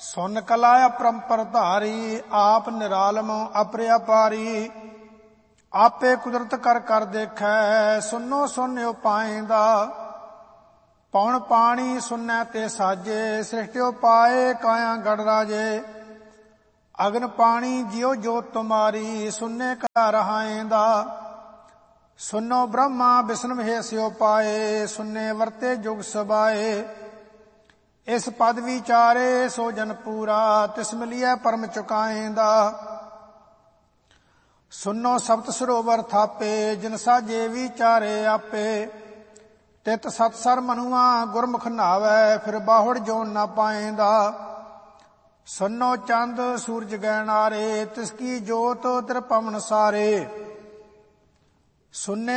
ਸੁਨ ਕਲਾ ਅਪਰੰਪਰ ਧਾਰੀ, ਆਪ ਨਿਰਾਲਮ ਅਪਰਿਆਪਾਰੀ। ਆਪੇ ਕੁਦਰਤ ਕਰ ਕਰ ਦੇਖੈ, ਸੁਨੋ ਸੁਨਿਓ ਪਾਏਂਦਾ। ਪੌਣ ਪਾਣੀ ਸੁਨੈ ਤੇ ਸਾਜੇ, ਸ੍ਰਿਸ਼ਟਿਓ ਪਾਏ ਕਾਇਆ ਗੜ ਰਾਜੇ। ਅਗਨ ਪਾਣੀ ਜਿਉ ਜੋਤ ਤੁਮਾਰੀ, ਸੁਨੇ ਕਾ ਰਹਾਏਂਦਾ। ਸੁਨੋ ਬ੍ਰਹਮਾ ਵਿਸ਼ਨ ਮਹੇਸਿਓ ਪਾਏ, ਸੁਨੇ ਵਰਤੇ ਜੁਗ ਸਬਾਏ। ਇਸ ਪਦ ਵਿਚਾਰੇ ਸੋ ਜਨ ਪੂਰਾ, ਤਿਸ ਮਿਲਿਐ ਪਰਮ ਚੁਕਾਏਂਦਾ। ਸੁਨੋ ਸਪਤ ਸਰੋਵਰ ਥਾਪੇ, ਜਿਨ ਸਾਜੇ ਵਿਚਾਰੇ ਆਪੇ। ਤਿਤ ਸਤ ਸਰ ਮਨੁਆ ਗੁਰਮੁਖ ਨਾਵੈ, ਫਿਰ ਬਾਹੁੜ ਜੋਨ ਨਾ ਪਾਏਂਦਾ। ਸੁਨੋ ਚੰਦ ਸੂਰਜ ਗਹਿਣਾਰੇ, ਤਿਸ ਕੀ ਜੋਤ ਤਿਰਪਵਨ ਸਾਰੇ। ਸੁਨੇ